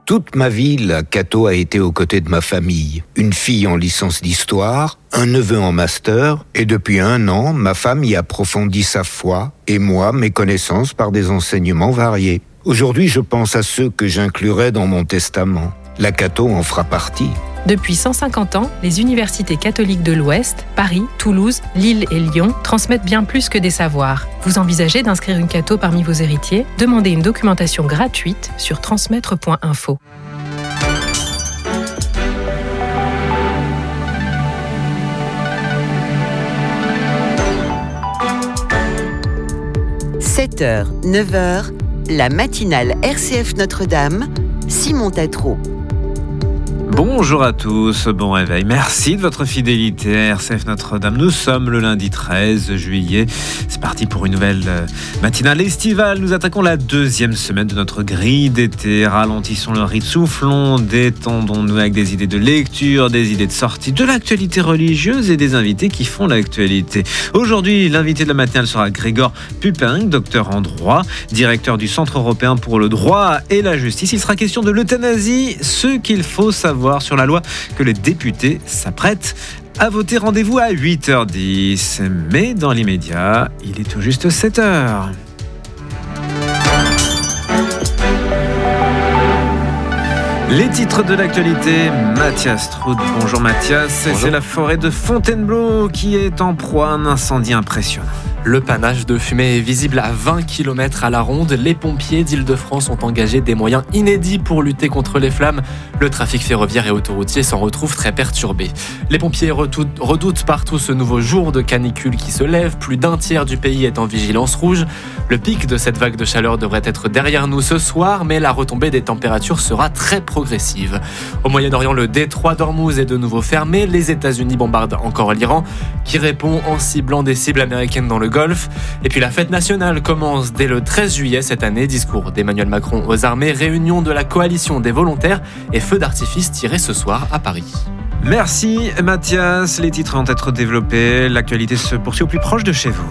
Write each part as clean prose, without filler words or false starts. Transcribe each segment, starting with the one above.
Toute ma vie, la Cato a été aux côtés de ma famille. Une fille en licence d'histoire, un neveu en master, et depuis 1 an, ma femme y approfondit sa foi, et moi, mes connaissances par des enseignements variés. Aujourd'hui, je pense à ceux que j'inclurai dans mon testament. La Cato en fera partie. Depuis 150 ans, les universités catholiques de l'Ouest, Paris, Toulouse, Lille et Lyon, transmettent bien plus que des savoirs. Vous envisagez d'inscrire une Cato parmi vos héritiers ? Demandez une documentation gratuite sur transmettre.info. – 7h, 9h, la matinale RCF Notre-Dame, Simon Tatro. Bonjour à tous, bon réveil. Merci de votre fidélité à RCF Notre-Dame. Nous sommes le lundi 13 juillet. C'est parti pour une nouvelle matinale estivale. Nous attaquons la 2e semaine de notre grille d'été. Ralentissons le rythme, soufflons, détendons-nous avec des idées de lecture, des idées de sortie, de l'actualité religieuse et des invités qui font l'actualité. Aujourd'hui, l'invité de la matinale sera Grégoire Pupin, docteur en droit, directeur du Centre européen pour le droit et la justice. Il sera question de l'euthanasie, ce qu'il faut savoir sur la loi que les députés s'apprêtent à voter. Rendez-vous à 8h10. Mais dans l'immédiat, il est tout juste 7h. Les titres de l'actualité, Mathias Trout. Bonjour Mathias. Bonjour. C'est la forêt de Fontainebleau qui est en proie à un incendie impressionnant. Le panache de fumée est visible à 20 km à la ronde. Les pompiers d'Île-de-France ont engagé des moyens inédits pour lutter contre les flammes. Le trafic ferroviaire et autoroutier s'en retrouve très perturbé. Les pompiers redoutent partout ce nouveau jour de canicule qui se lève. Plus d'un tiers du pays est en vigilance rouge. Le pic de cette vague de chaleur devrait être derrière nous ce soir, mais la retombée des températures sera très progressive. Au Moyen-Orient, le détroit d'Ormuz est de nouveau fermé. Les États-Unis bombardent encore l'Iran, qui répond en ciblant des cibles américaines dans le Golfe. Et puis la fête nationale commence dès le 13 juillet cette année. Discours d'Emmanuel Macron aux armées, réunion de la coalition des volontaires et feu d'artifice tiré ce soir à Paris. Merci Mathias. Les titres vont être développés. L'actualité se poursuit au plus proche de chez vous.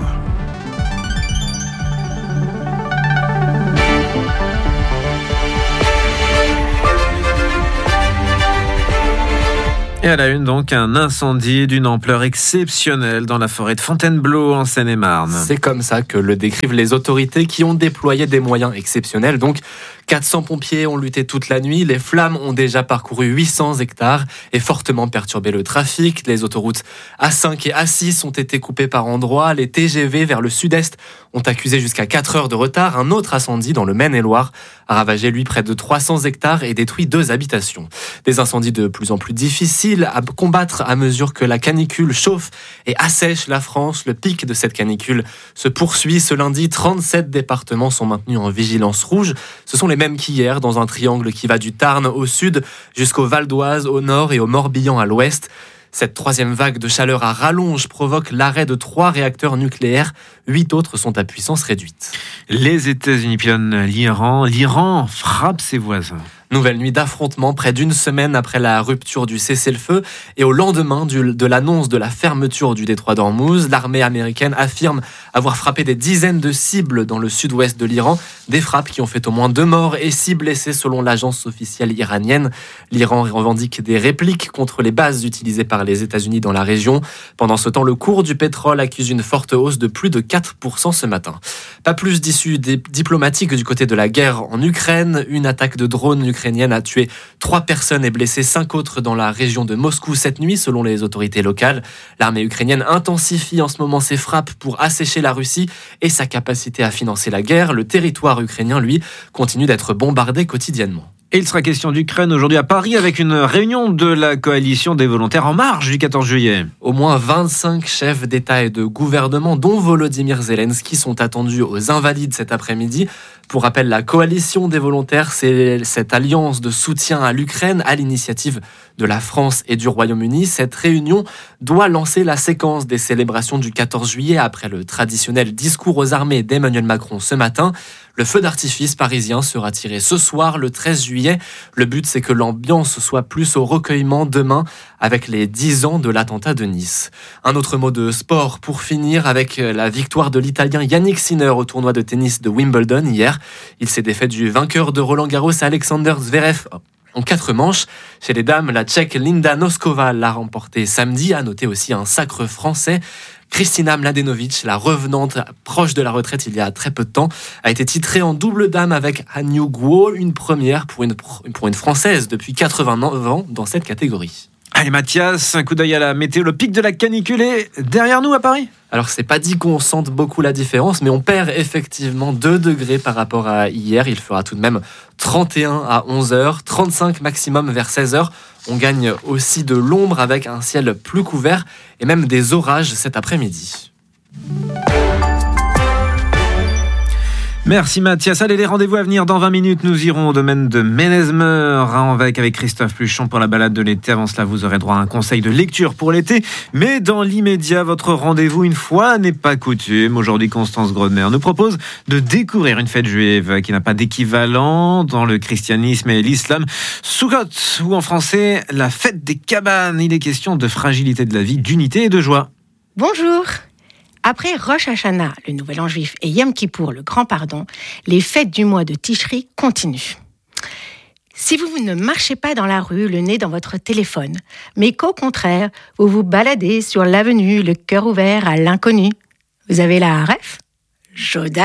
Et à la une, donc, un incendie d'une ampleur exceptionnelle dans la forêt de Fontainebleau, en Seine-et-Marne. C'est comme ça que le décrivent les autorités qui ont déployé des moyens exceptionnels. Donc, 400 pompiers ont lutté toute la nuit. Les flammes ont déjà parcouru 800 hectares et fortement perturbé le trafic. Les autoroutes A5 et A6 ont été coupées par endroits. Les TGV vers le sud-est ont accusé jusqu'à 4 heures de retard. Un autre incendie dans le Maine-et-Loire a ravagé, lui, près de 300 hectares et détruit 2 habitations. Des incendies de plus en plus difficiles à combattre à mesure que la canicule chauffe et assèche la France. Le pic de cette canicule se poursuit. Ce lundi, 37 départements sont maintenus en vigilance rouge. Ce sont les mêmes qu'hier, dans un triangle qui va du Tarn au sud jusqu'au Val d'Oise au nord et au Morbihan à l'ouest. Cette 3e vague de chaleur à rallonge provoque l'arrêt de 3 réacteurs nucléaires. 8 autres sont à puissance réduite. Les États-Unis pionnent l'Iran. L'Iran frappe ses voisins. Nouvelle nuit d'affrontement près d'une semaine après la rupture du cessez-le-feu et au lendemain de l'annonce de la fermeture du détroit d'Ormuz. L'armée américaine affirme avoir frappé des dizaines de cibles dans le sud-ouest de l'Iran. Des frappes qui ont fait au moins 2 morts et 6 blessés selon l'agence officielle iranienne. L'Iran revendique des répliques contre les bases utilisées par les États-Unis dans la région. Pendant ce temps, le cours du pétrole accuse une forte hausse de plus de 4% ce matin. Pas plus d'issue diplomatique du côté de la guerre en Ukraine. Une attaque de drone ukrainienne a tué 3 personnes et blessé 5 autres dans la région de Moscou cette nuit, selon les autorités locales. L'armée ukrainienne intensifie en ce moment ses frappes pour assécher la Russie et sa capacité à financer la guerre. Le territoire ukrainien, lui, continue d'être bombardé quotidiennement. Et il sera question d'Ukraine aujourd'hui à Paris avec une réunion de la coalition des volontaires en marche du 14 juillet. Au moins 25 chefs d'État et de gouvernement, dont Volodymyr Zelensky, sont attendus aux Invalides cet après-midi. Pour rappel, la coalition des volontaires, c'est cette alliance de soutien à l'Ukraine à l'initiative de la France et du Royaume-Uni. Cette réunion doit lancer la séquence des célébrations du 14 juillet après le traditionnel discours aux armées d'Emmanuel Macron ce matin. Le feu d'artifice parisien sera tiré ce soir, le 13 juillet. Le but, c'est que l'ambiance soit plus au recueillement demain avec les 10 ans de l'attentat de Nice. Un autre mot de sport pour finir avec la victoire de l'Italien Yannick Sinner au tournoi de tennis de Wimbledon hier. Il s'est défait du vainqueur de Roland-Garros Alexander Zverev en 4 manches. Chez les dames, la Tchèque Linda Noskova l'a remporté samedi. À noter aussi un sacre français. Kristina Mladenovic, la revenante proche de la retraite il y a très peu de temps, a été titrée en double dame avec Han Yu-guo, une première pour une Française depuis 89 ans dans cette catégorie. Allez Mathias, un coup d'œil à la météo, le pic de la canicule est derrière nous à Paris. Alors c'est pas dit qu'on sente beaucoup la différence, mais on perd effectivement 2 degrés par rapport à hier. Il fera tout de même 31 à 11h, 35 maximum vers 16h. On gagne aussi de l'ombre avec un ciel plus couvert et même des orages cet après-midi. Merci Mathias. Allez, les rendez-vous à venir dans 20 minutes. Nous irons au domaine de Ménezmer avec Christophe Pluchon pour la balade de l'été. Avant cela, vous aurez droit à un conseil de lecture pour l'été. Mais dans l'immédiat, votre rendez-vous une fois n'est pas coutume. Aujourd'hui, Constance Grodner nous propose de découvrir une fête juive qui n'a pas d'équivalent dans le christianisme et l'islam. Sukkot, ou en français, la fête des cabanes. Il est question de fragilité de la vie, d'unité et de joie. Bonjour. Après Rosh Hashanah, le Nouvel An juif, et Yom Kippour, le Grand Pardon, les fêtes du mois de Tishri continuent. Si vous ne marchez pas dans la rue, le nez dans votre téléphone, mais qu'au contraire, vous vous baladez sur l'avenue, le cœur ouvert à l'inconnu, vous avez la ref ? Jodassin !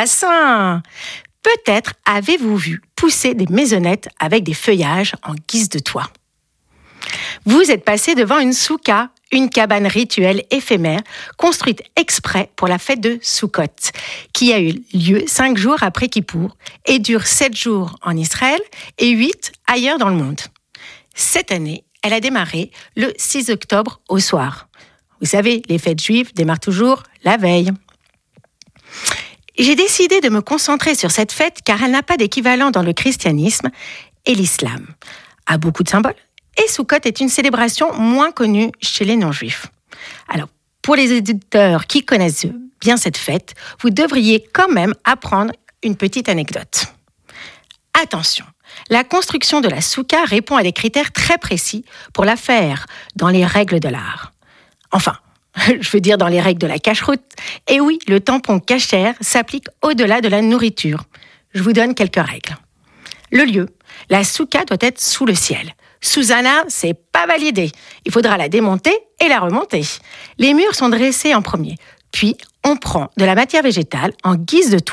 Peut-être avez-vous vu pousser des maisonnettes avec des feuillages en guise de toit. Vous êtes passé devant une souka, une cabane rituelle éphémère construite exprès pour la fête de Sukkot, qui a eu lieu 5 jours après Kippour et dure 7 jours en Israël et 8 ailleurs dans le monde. Cette année, elle a démarré le 6 octobre au soir. Vous savez, les fêtes juives démarrent toujours la veille. J'ai décidé de me concentrer sur cette fête car elle n'a pas d'équivalent dans le christianisme et l'islam. A beaucoup de symboles. Et Sukkot est une célébration moins connue chez les non-juifs. Alors, pour les éditeurs qui connaissent bien cette fête, vous devriez quand même apprendre une petite anecdote. Attention, la construction de la souka répond à des critères très précis pour la faire dans les règles de l'art. Enfin, je veux dire dans les règles de la cacheroute. Et oui, le tampon kasher s'applique au-delà de la nourriture. Je vous donne quelques règles. Le lieu, la souka doit être sous le ciel. Susanna, c'est pas validé. Il faudra la démonter et la remonter. Les murs sont dressés en premier. Puis, on prend de la matière végétale en guise de toit